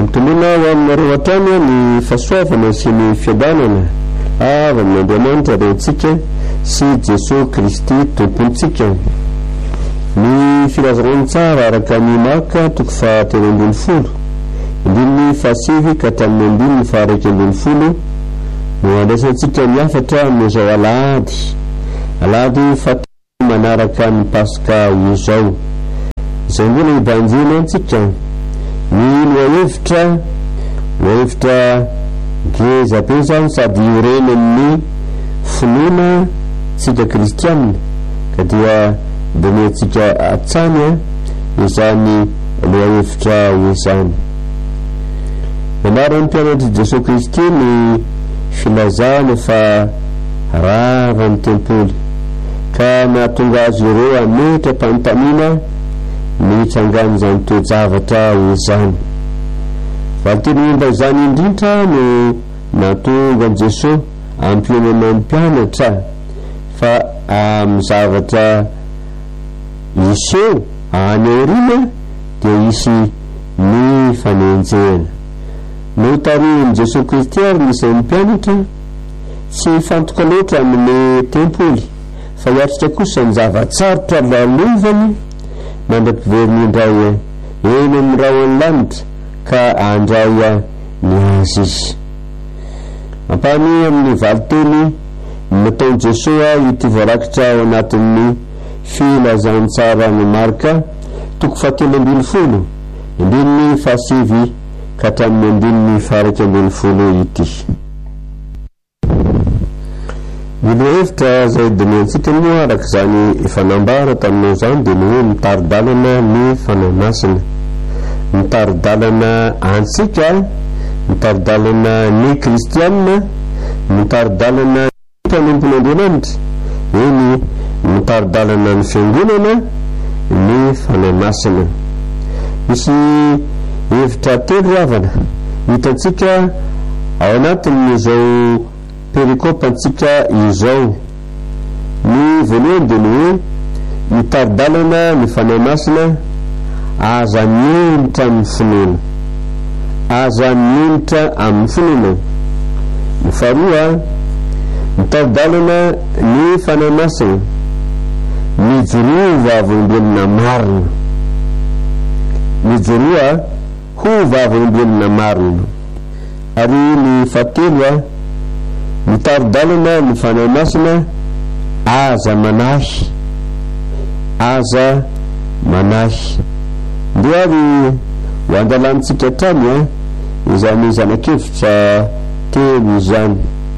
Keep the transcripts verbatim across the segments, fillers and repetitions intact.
amtonona ho aminareo hatrany ny fahasoavana sy ny fiadanana avy amin'ny Andriamanitra rentsika sy Jesosy Kristy tompontsika. Ny filazarany tsara araka ny Marka toko fahatelo ambin'ny folo indimy fahasivy ka hatramin'ny ambiny ny faharaiky ambin'ny folo no andraisantsika miafatra amin'izao alahady alahady fatelo manaraka ny Paska izao. Izay mbola ibanjina antsika ny loahevitra loahevitra ngeza be zany sady ireny amin'ny finoana tsika kristianina ka dia benetsika atsany izany loahevitra izany. Ianaran'ny mpianatry Jesosy Kristy ny filazana fa ravan'ny tempoly ka nahatonga azy ireo hametra mpanontaniana ny tsangany izany toe-javatra izany. Valiteny momba izany indrindra no nahatonga Jesosy ampionana ny mpianatra fa amin'ny zavatra iseho any aoriana dia isy ny fanenjehana. No tarihin'i Jesosy Kristy ary nisy mpianatra tsy fantoka loatra amin'ny tempoly fa hiatrika kosa ny zavatsarotra lalovany mandram-piveriny indray eny amin'ny rahony lanitra ka andray ny azy izy. Ampany amin'ny valiteny nataon'i Jesosy ity voarakitra ao anatin'ny filazany tsara ny Marka toko fahatelo ambin'ny folo indimy fahasivy ka hatramin'ny ambin'ny faharaiky ambin'ny folo ity. Ny lohevitra izay dinihitsika moa araka izany efa nambara taminao izany dia ny hoe mitaridalana ny fanahy-masina, mitaridalana antsika, mitaridalana ny kristianina, mitaridalana ny mpanompon'Andriamanitra, eny mitaridalana ny fiangonana, ny fanahy-masina. Misy hevitra telo ravana hitantsika ao anatin'izao perikopantsika izao. Ny voalohany dia ny hoe mitaridalana ny fanahy-masina aza mionitra amin'ny finoana, aza mionitra amin'ny finoana. Ny faharoa mitaridalana ny fanahy-masina mijoroa vavolombelona marina, mijoroa ho vavolombelona marina. Ary ny fahatelo mitaridalana ny fanahy-masina aza manahy, aza manahy. Ndia ary ho andalantsika trany izany zanak'evitra telo izany.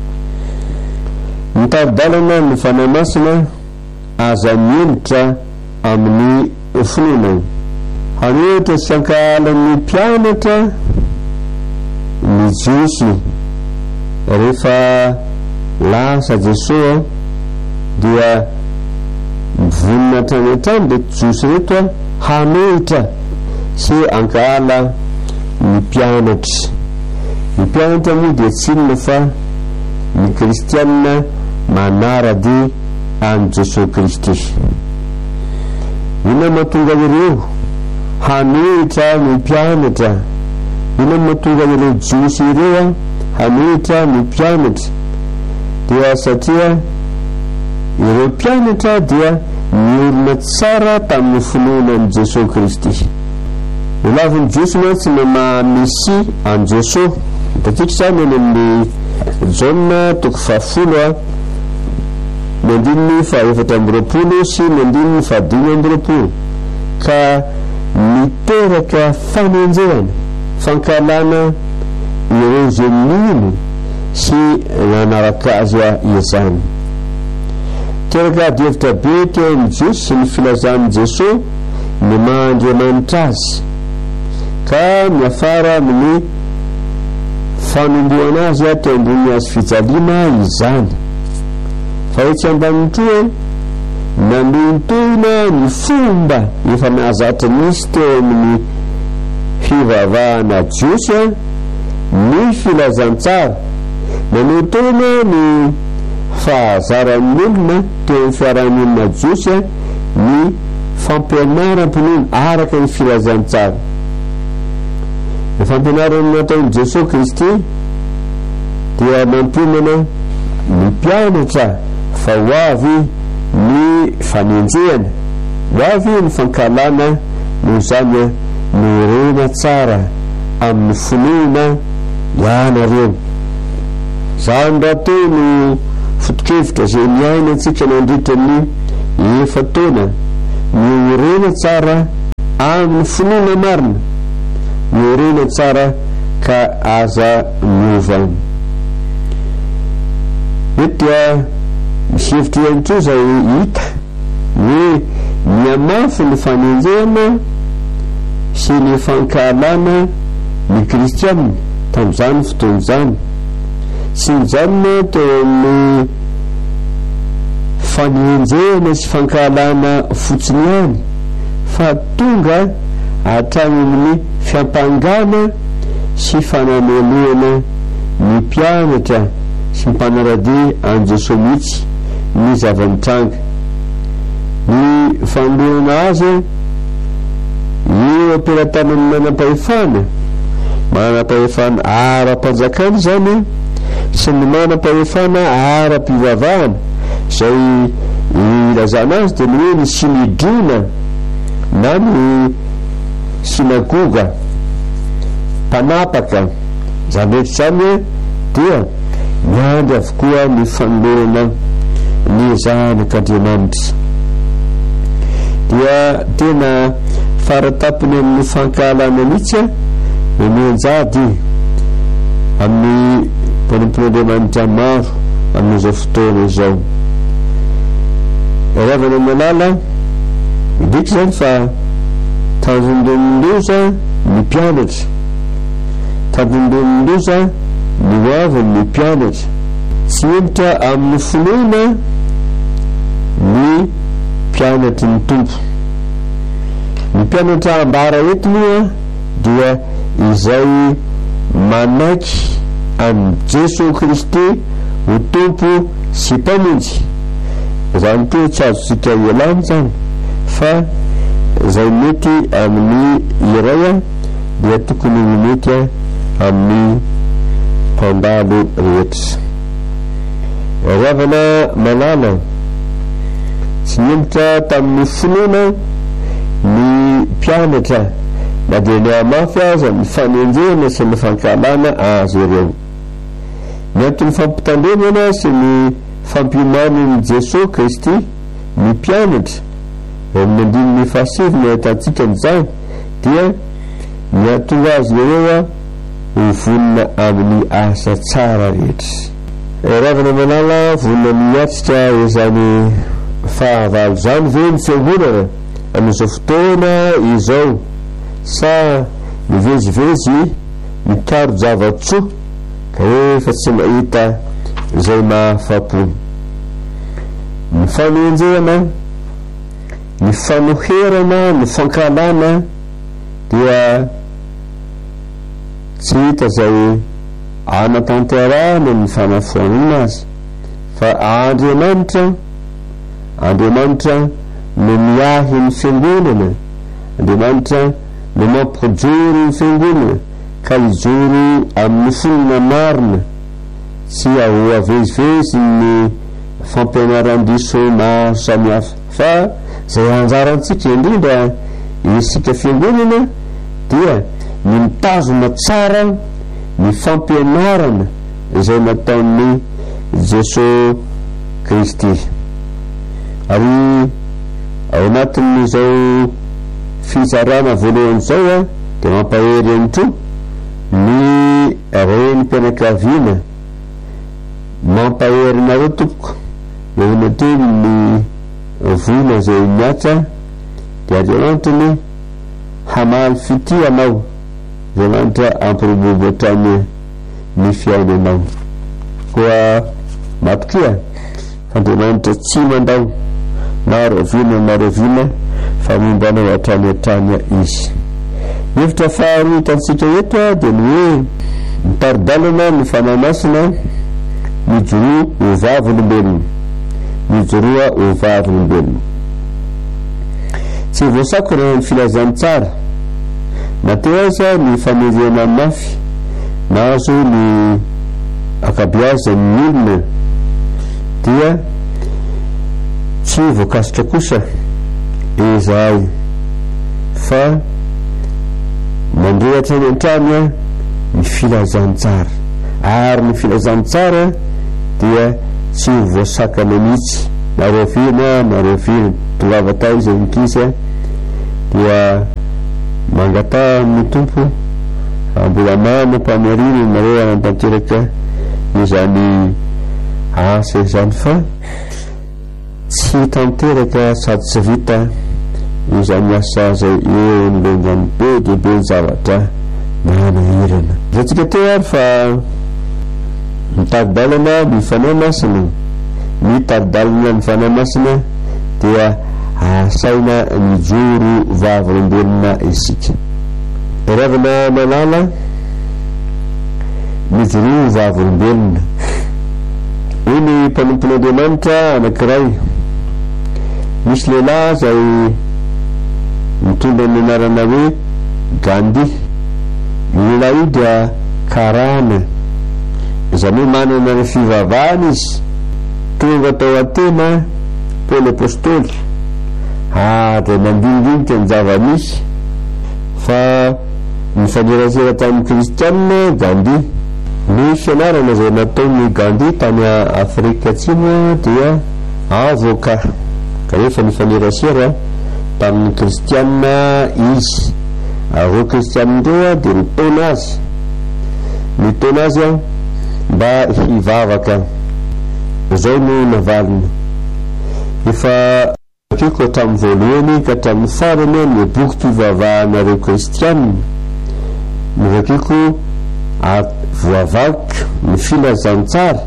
Mitaridalana ny fanahy-masina aza mionitra amin'ny finoana. Any ohatra sy ankahalan'ny mpianatra ny Jiosy rehefa lasa Jesosy dia mivonina hatrany hatrany dia Jiosy reto hanohitra sy ankahala ny mpianatra. Ny mpianatra moa dia tsy inona fa ny kristianina manarady an Jesosy Kristy. Inona mahatonga ireo hanohitra ny mpianatra? Inona mahatonga ireo Jiosy ireo hanohitra ny mpianatra? Dia satria ireo mpianatra dia ny olona tsara tamin'ny finoanan'i Jesosy Kristy. Olaviny Jiosy mantsy no mamesy an Jesosy. Hitantsika izany eny amin'ny Jaona toko fahafolo ny andininy fahaefatra amby roapolo sy ny andininy fahadimy amby roapolo ka miteraka fanenjehana, fankalana ireo izay mino sy nanaraka azy izany. Teraka adihevitra be teo amin'ny Jiosy sy ny filazan'i Jesosy ny maha-Andriamanitra azy ka miafara amin'ny fanomboana azy teo ambony azy fijaliana izany. Fa etsy ambaniny toa nanohitoina ny fomba efa nahazatra nisy teo amin'ny fivavahana Jiosy ny filazantsara, nanohitoina ny fahazaran'ny olona teo amin'ny fiarahamonina Jiosy ny fampianaram-ponina araka ny filazantsara. ny fampianarana nataon'i Jesosy Kristy dia mampiomana ny mpianatra fa ho avy ny fanenjehana, ho avy ny fankalana, noho izany ny rena tsara amin'ny finoana ianareo. Zany raha teo no fotokevitra zay miaina antsika nandritra ny efa taona, ny orena tsara amin'ny finoana marina, ny orena tsara ka aza miova. Eto dia misy hevitra ihany koa zay hita hoe miamafy ny fanenjehana sy ny fankalana ny kristianina tamin'izany fotoana izany, sy mijanona teo amin'ny fanenjehana sy fankalana fotsiny ihany, fa tonga hatrany amin'ny fiampangana sy fanameloana ny mpianatra sy mpanarady an Jesosy mihitsy ny zava-mitranga. Ny fanolorana azy io ampelantanany manam-pahefana, manam-pahefana ara-panjakana zany sy ny manam-pahefana ara-pivavahana zay ilazana azy dia ny hoe ny sinidrona na ny sinagoga mpanapaka. Zany rehetra zany dia miandry avokoa ny fanolorana ny zanak'Andriamanitra. Dia tena faratapony amin'ny fankalana mihitsy no mianjady amin'ny mpanampon'Andriamanitra maro amin'izao fotoana izao. Ravana malala midika zany fa tandrondromin-doza ny mpianatra, tandrondromin-doza ny hoaviny ny mpianatra, tsy hevitra amin'ny finoana ny mpianatry ny tompo. Ny mpianatra ambara eto moa dia izay manaiky an Jesosy Kristy ho tompo sy mpamonjy. Zany koa tsy azontsika ialana zany fa zay mety amin'ny iray dia tokony ho mety amin'ny mpandalo rehetra. Ravana malala tsy hevitra tamin'ny finoana ny mpianatra na dia ny amafy aza ny fanenjehana sy ny fankalana azy ireo. Ny antony fampitandremana sy ny fampiomany Jesosy Kristy ny mpianatra amin'ny andininy fahasivy ahitantsika an'izany dia ny atonga azy ireo ho vonina amin'ny asa tsara rehetra. Ravana malala vonina miatrika izany fahavalo zany ve ny fiangonana amin'izao fotoana izao, sa mivezivezy mikaro javatsoa ka efa tsy mahita zay mahafapo. Ny fanenjehana, ny fanoherana, ny fankalana dia tsy hita zay anatanterahana ny fanafoanana azy, fa Andriamanitra Andriamanitra no miahy ny fiangonana, Andriamanitra no mampijoro ny fiangonana ka hijoro amin'ny fonina marina, tsy ho avezivezy ny fampianaran-diso maro samihafa. Fa zay anjarantsika indrindra isika fiangonana dia ny mitazona tsara ny fampianarana izay nataon'ny Jesosy Kristy. Ary ao anatin'izao fizarana voalohany zao dia mampahery ihany koa ny renim-pianakaviana, mampahery nareo tompoko eo nateny ny vola zay miatra dia Andriamanitra ny hamaly fity anao, Andriamanitra ampiroborobo hatrany ny fiainanao. Koa matokia Andriamanitra tsy mandao maro avina maro avina fa mombanao hatrany hatrany izy. Hevitra faharoa hitantsika eto dia ny hoe mitaridalana ny fanamasina mijoroa ho vavolombelona, mijoroa ho vavolombelona. Tsy voasakona ny filazany tsara na teo aza ny famerena mafy na azo ny akabiazan'ny olona dia tsy voakasitra kosa izahay fa mandrehatra ny an-trano ny filazantsara, ary ny filazantsara dia tsy voasakana mihitsy nareo firy nareo firy tovavata izy nikisy dia mangata amin'ny tompo mbola mana mpamariny nareo anatanteraka izany asa izany fa tsy tanteraka sady tsy vita izany asa zay eo nilongany be dia be zavatra manahirana. Zatsika teo ary fa mitady-dalana ny fanahy masina, mitady-dalana ny fanahy masina dia asaina mijoro vavolombelona isika. Ravina malala mijoro vavolombelona iny mpanompon'Andriamanitra anankiray. Misy lehilahy zay mitondra ny anarana hoe Gandhi. Lehilahy io dia karana, izany hoe manana ny fivavahana izy, tonga tao atena Paoly apôstôly ary mandinidinika ny zava-misy fa nifanerasera tamin'ny kristianina Gandhi. Ny fianarana zay nataony Gandhi tany Afrika Atsimo dia avoka ka rehefa nifanerasera tamin'ny kristianina izy. Areo kristianina ndreo dia nitaona azy nitaona azy mba hivavaka, izay no navalina. Efa akeko hatramin'ny voalohany ka hatramin'ny farany ny boky fivavahanareo kristianina nivakeko voavakoka ny filazantsara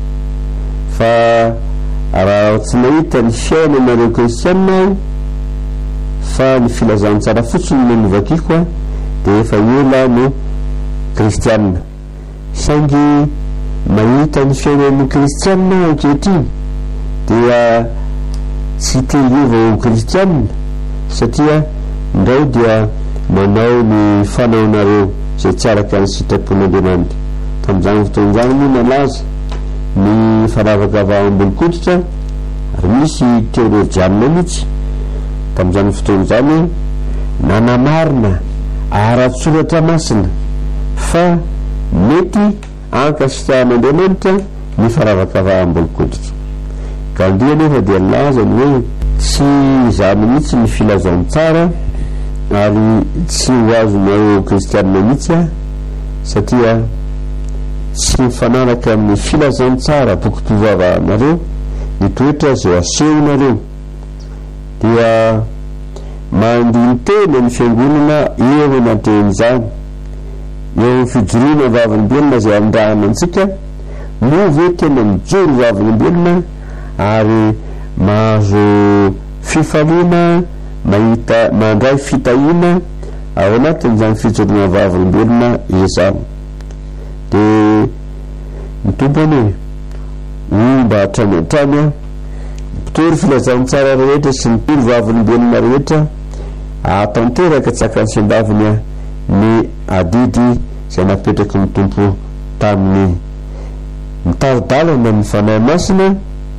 fa raha tsy nahita ny fiainanareo kristianina fa ny filazantsara fotsiny no nivakeko dia efa ela no kristianina. Saingy mahita ny fiainan'ny kristianina ankehitriny dia tsy te-hiova ho kristianina satria ndray dia manao ny fanaonareo zay tsy araka ny sitrapon'Andriamanitra. Tamin'izany fotoan'izany moa nalaza ny faravaka vavam-bolon-koditra ary misy teolojianina mihitsy tamin'izany fotoan'izany nanamarina ara-tsoratra masina fa mety ankasitrahan'Andriamanitra ny faravaka vavam-bolon-koditra. Gandhi anefa dia laza ny hoe tsy izany mihitsy ny filazantsara ary tsy ho azonareo kristianina mihitsy satria tsy mifanaraka amin'ny filazantsara bokim-pivavahanareo ny toetra zay asehonareo. Dia mandiny tena ny fiangonana eo anatin'izany eo fijoroana vavolombelona zay andrahana antsika no ve tena mijoro vavolombelona ary mahazo fifaliana mahita mandray fitahina ao anatin'izany fijoroana vavolombelona izany. Dia mitombany mba hatrany hatrany mpitory filazantsara rehetra sy mitory vavolombelona rehetra atanteraka tsaka sy andaviny ny adidy zay napetraky ny tompo tamin'ny mitari-dalana ny fanahy masina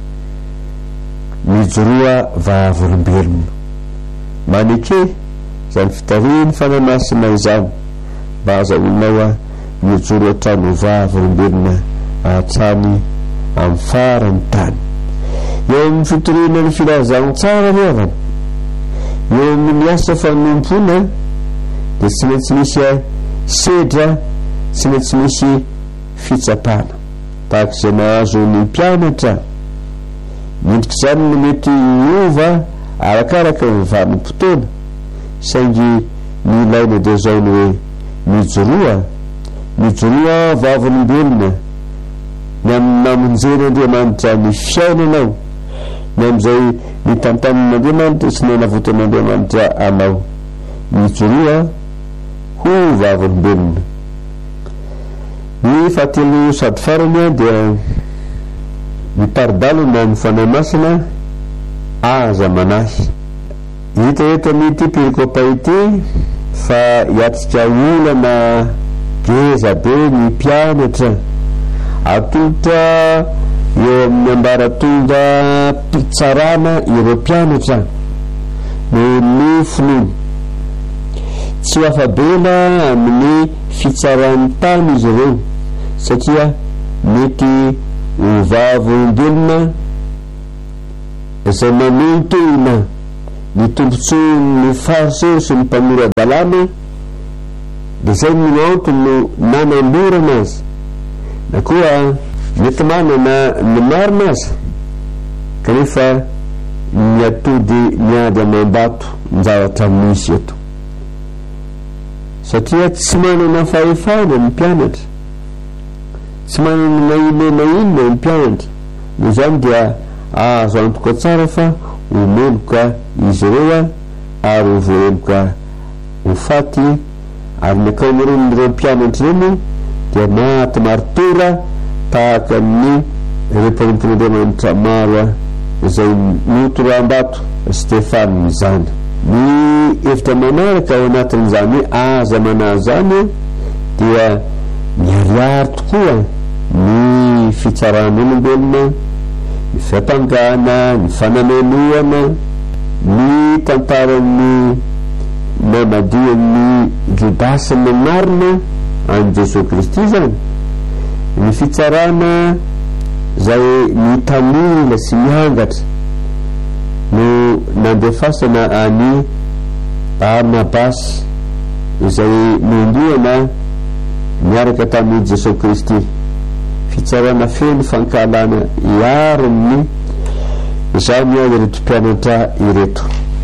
mijoroa vavolombelona. Maneke zany fitariany fanahy masina izany mba azahoanao mijoro hatrany vavolombelona hatrany amin'ny farany tany. Eo amin'ny fitoriana ny filazantsara revana eo amin'ny asa fanompona dia tsy maintsy misy sedra, tsy maintsy misy fitsapana tahaka izay nahazo ny mpianatra. Midika izany no mety hiova arakaraka ny vanim-potoana saingy ny ilaina dia zao ny hoe mijoroa mijoroa vavolombelona ny amin'ny namonjen'Andriamanitra ny fiainanao, ny amin'izay ny tantanin'Andriamanitra sy ny navotan'Andriamanitra anao. Mijoroa ho vavolombelona. Ny fahatelo sady farany dia mitari-dalana ny fanahy masina aza manahy. Hita eto amin'ity perikopa ity fa iatsika olana geza be ny mpianatra atonta eo amin'ny ambaratonga mpitsarana ireo mpianatra no nofony tsy afabela amin'ny fitsaran'ny tany izy ireo satria mety hovavolombelona izay manontoina ny tombontsoan'ny fariseo sy ny mpamora dalàna dia zay no antony no nanamborana azy na koa mety manana ny marina azy kanefa miatody miady amam-bato ny zavatra misy eto satria tsy manana fahefana ny mpianatra, tsy manana nainona inona ny mpianatra. Noho izany dia azo antoka tsara fa homeloka izy ireo ary ho voaheloka ho faty, ary ny akamoron'ireo mpianatra ireo dia maty martora tahaka ny reporimpon'Andriamanitra maro izay notoram-bato Stefana izany. Ny hevitra manaraka ao anatin'izany aza manazany dia miariary tokoa ny fitsaran'olombelona, ny fiampangana, ny fanamenoana, ny tantaran'ny namadian'ny Judasy ny marina an Jesosy Kristy zany, ny fitsarana zay mitamila sy miangatra no nandefasana any Barnabasy izay nomboana miaraka tamin'ny Jesosy Kristy, fitsarana feno fankalana iariny izany ireto mpianatra ireto.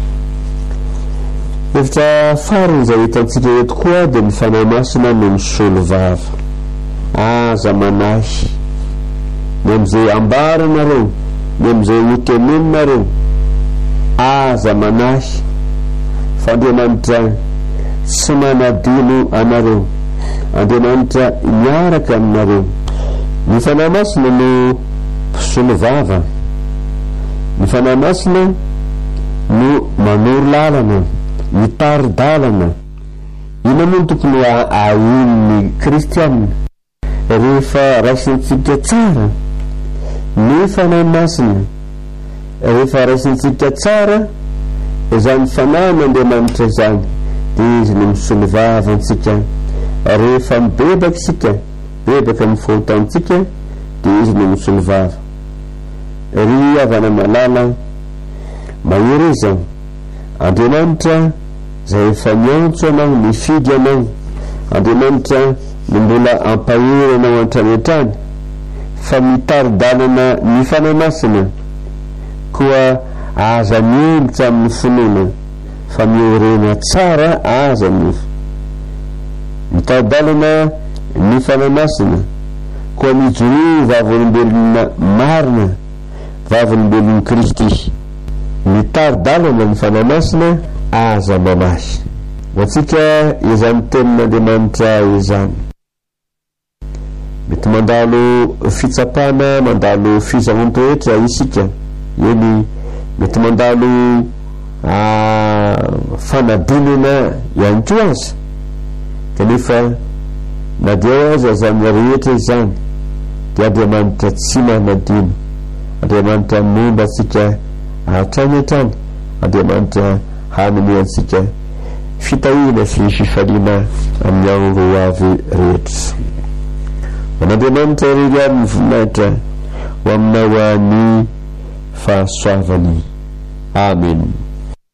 Hevitra farany izay hitantsika eto koa dia ny fanahy masina no misolo vava. Aza manahy ny amin'izay ambaranareo, ny amin'izay hoteneninareo, aza manahy fa Andriamanitra tsy manadino anareo, Andriamanitra miaraka aminareo. Ny fanahy masina no mpisolo vava, ny fanahy masina no manoro lalana, mitary-dalana. Ina moa tokony ahon'ny kristianina rehefa raisintsika tsara ny fanahy masina, rehefa raisintsika tsara izany fanan'Andriamanitra izany dia izy no misolo vava antsika. Rehefa mibebaka isika, bebaka amin'ny fahotantsika, dia izy no misolo vava. Ry avana malala mahery izany Andriamanitra zay efa miantso anao, mifidy anao, Andriamanitra no mbola ampahery anao an-trany fa mitary-dalana ny fanahy masina koa aza mielitra amin'ny finoana fa miorena tsara aza ny mitary-dalana ny fanahy masina koa mijoro vavolombelona marina, vavolombelon'i Kristy. Mitary-dalana ny fanahy masina aza manahy. Vatsika izany tenin'Andriamanitra izany. Mety mandalo fitsapana, mandalo fizahan-toetra isika, eny mety mandalo fanadinana ihany koa aza, kanefa na dia aza zany rehetra izany dia Andriamanitra tsy manadino. Andriamanitra momba antsika hatrany hatrany, Andriamanitra hanome antsika fitahina sy fifaliana amin'ny andro avy rehetra. Man'Andriamanitra irery amin'ny voninahitra ho aminao ny fahasoavany. Amen.